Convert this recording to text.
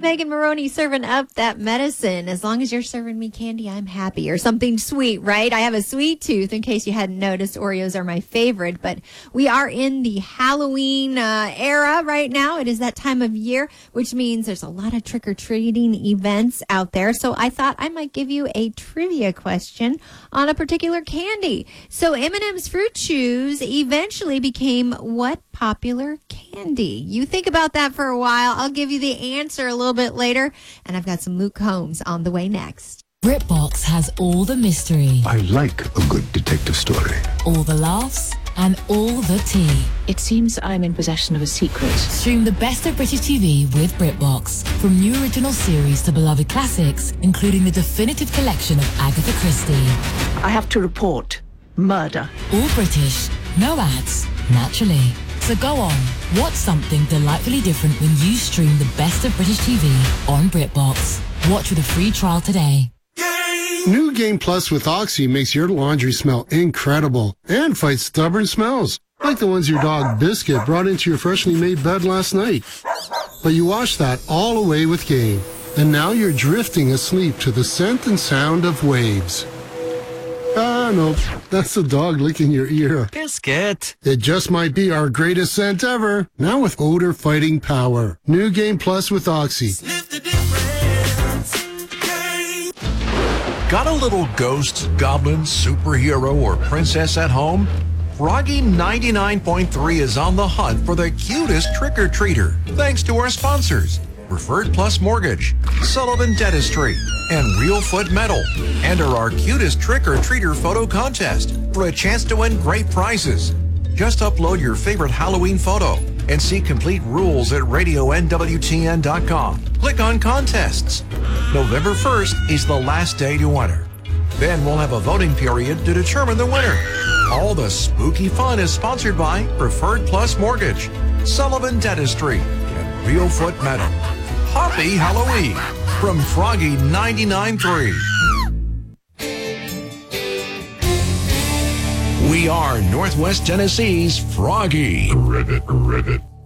Megan Maroney serving up that medicine. As long as you're serving me candy, I'm happy. Or something sweet, right? I have a sweet tooth, in case you hadn't noticed. Oreos are my favorite. But we are in the Halloween era right now. It is that time of year, which means there's a lot of trick-or-treating events out there. So I thought I might give you a trivia question on a particular candy. So M&M's Fruit Chews eventually became what popular candy? You think about that for a while. I'll give you the answer a little bit later. And I've got some Luke Combs on the way next. BritBox has all the mystery. I like a good detective story. All the laughs and all the tea. It seems I'm in possession of a secret. Stream the best of British TV with BritBox. From new original series to beloved classics, including the definitive collection of Agatha Christie. I have to report murder. All British, no ads, naturally. So go on, watch something delightfully different when you stream the best of British TV on BritBox. Watch with a free trial today. New Game Plus with Oxy makes your laundry smell incredible and fights stubborn smells, like the ones your dog Biscuit brought into your freshly made bed last night. But you wash that all away with Game, and now you're drifting asleep to the scent and sound of waves. Ah, no, that's the dog licking your ear. Biscuit. It just might be our greatest scent ever, now with odor-fighting power. New Game Plus with Oxy. Sniff the difference. Game. Got a little ghost, goblin, superhero, or princess at home? Froggy 99.3 is on the hunt for the cutest trick-or-treater, thanks to our sponsors. Preferred Plus Mortgage, Sullivan Dentistry, and Real Foot Metal. Enter our cutest trick-or-treater photo contest for a chance to win great prizes. Just upload your favorite Halloween photo and see complete rules at radionwtn.com. Click on Contests. November 1st is the last day to enter. Then we'll have a voting period to determine the winner. All the spooky fun is sponsored by Preferred Plus Mortgage, Sullivan Dentistry, and Real Foot Metal. Happy Halloween from Froggy 99.3. We are Northwest Tennessee's Froggy. Rivet, rivet.